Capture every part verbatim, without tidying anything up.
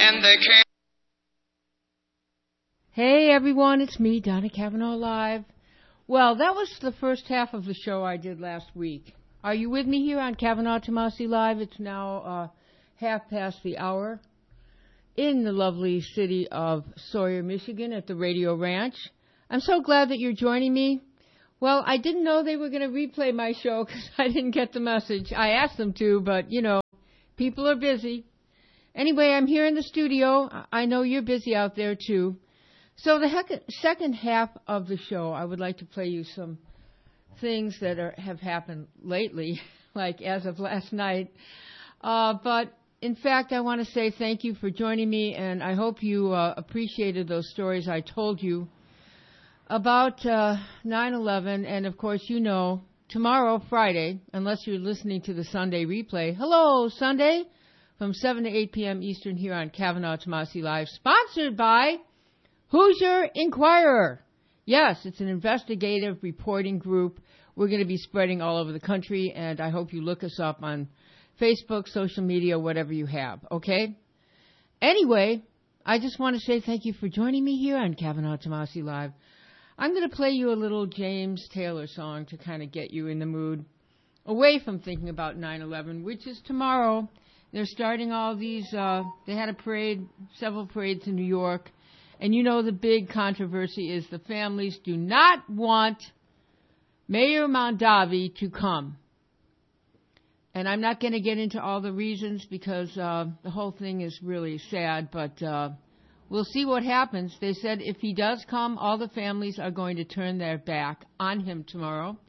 and they can't. Hey everyone, it's me, Donna Cavanaugh Live. Well, that was the first half of the show I did last week. Are you with me here on Cavanaugh Tomasi Live? It's now uh, half past the hour in the lovely city of Sawyer, Michigan at the Radio Ranch. I'm so glad that you're joining me. Well, I didn't know they were going to replay my show because I didn't get the message. I asked them to, but, you know, people are busy. Anyway, I'm here in the studio. I know you're busy out there, too. So the heck- second half of the show, I would like to play you some things that are, have happened lately, like as of last night. Uh, but, in fact, I want to say thank you for joining me, and I hope you uh, appreciated those stories I told you about uh, nine eleven. And, of course, you know, tomorrow, Friday, unless you're listening to the Sunday replay, hello, Sunday, from seven to eight p.m. Eastern here on Cavanaugh Tomasi Live, sponsored by Hoosier Inquirer. Yes, it's an investigative reporting group we're going to be spreading all over the country, and I hope you look us up on Facebook, social media, whatever you have, okay? Anyway, I just want to say thank you for joining me here on Cavanaugh Tomasi Live. I'm going to play you a little James Taylor song to kind of get you in the mood, away from thinking about nine eleven, which is tomorrow. They're starting all these, uh, they had a parade, several parades in New York, and you know the big controversy is the families do not want Mayor Mondavi to come. And I'm not going to get into all the reasons because uh, the whole thing is really sad, but uh, we'll see what happens. They said if he does come, all the families are going to turn their back on him tomorrow.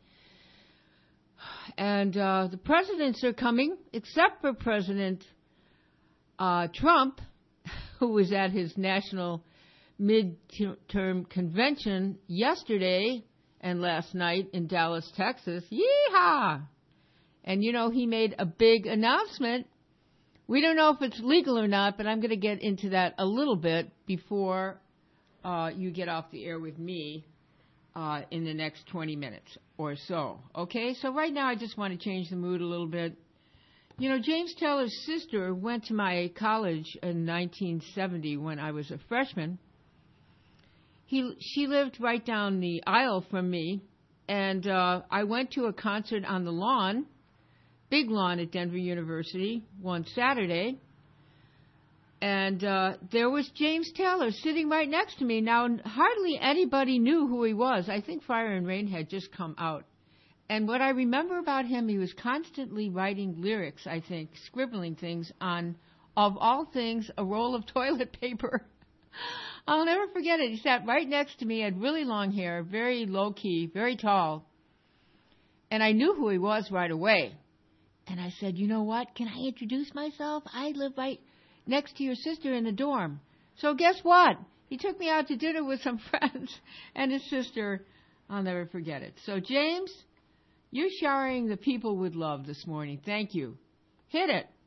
And uh, the presidents are coming, except for President uh, Trump, who was at his national midterm convention yesterday and last night in Dallas, Texas. Yeehaw! And, you know, he made a big announcement. We don't know if it's legal or not, but I'm going to get into that a little bit before uh, you get off the air with me uh, in the next twenty minutes or so. Okay? So right now I just want to change the mood a little bit. You know, James Taylor's sister went to my college in nineteen seventy when I was a freshman. He, she lived right down the aisle from me, and uh, I went to a concert on the lawn, big lawn at Denver University, one Saturday, and uh, there was James Taylor sitting right next to me. Now, hardly anybody knew who he was. I think Fire and Rain had just come out. And what I remember about him, he was constantly writing lyrics, I think, scribbling things on, of all things, a roll of toilet paper. I'll never forget it. He sat right next to me, had really long hair, very low-key, very tall. And I knew who he was right away. And I said, you know what? Can I introduce myself? I live right next to your sister in the dorm. So guess what? He took me out to dinner with some friends and his sister. I'll never forget it. So, James, you're showering the people with love this morning. Thank you. Hit it.